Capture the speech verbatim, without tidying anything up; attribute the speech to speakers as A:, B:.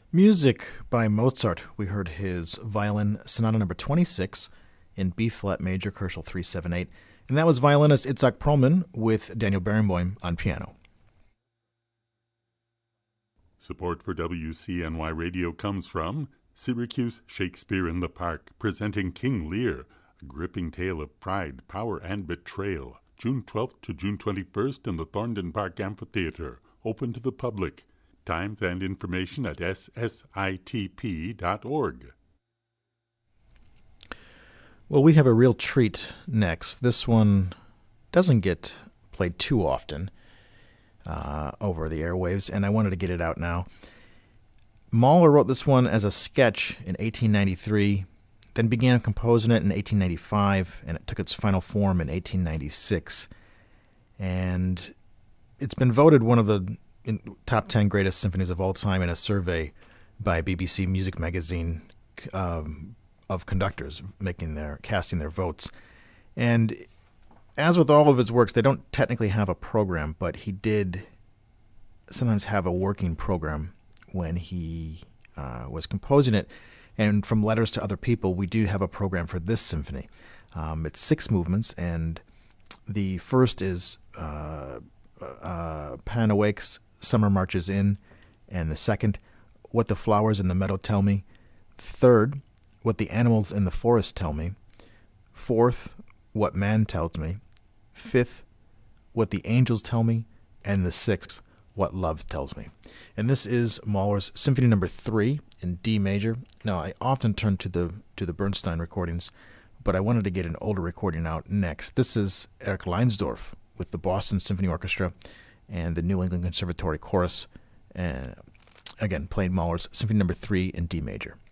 A: Music by Mozart. We heard his violin sonata number twenty-six in B-flat major, Koszul three seventy-eight. And that was violinist Itzhak Perlman with Daniel Barenboim on piano.
B: Support for W C N Y Radio comes from Syracuse Shakespeare in the Park, presenting King Lear, a gripping tale of pride, power, and betrayal. June twelfth to June twenty-first in the Thorndon Park Amphitheater, open to the public. Times and information at s s i t p dot org.
A: Well, we have a real treat next. This one doesn't get played too often uh, over the airwaves, and I wanted to get it out now. Mahler wrote this one as a sketch in eighteen ninety-three, then began composing it in eighteen ninety-five, and it took its final form in eighteen ninety-six. And it's been voted one of the in top ten greatest symphonies of all time in a survey by B B C Music Magazine um, of conductors making their casting their votes. And as with all of his works, they don't technically have a program, but he did sometimes have a working program when he uh, was composing it. And from letters to other people, we do have a program for this symphony. Um, it's six movements, and the first is uh, uh, Pan Awakes, Summer Marches In, and the second, What the Flowers in the Meadow Tell Me. Third, What the Animals in the Forest Tell Me. Fourth, What Man Tells Me. Fifth, What the Angels Tell Me. And the sixth, What Love Tells Me. And this is Mahler's Symphony Number Three in D major. Now, I often turn to the to the Bernstein recordings, but I wanted to get an older recording out next. This is Eric Leinsdorf with the Boston Symphony Orchestra and the New England Conservatory Chorus, and again, playing Mahler's Symphony Number Three in D major.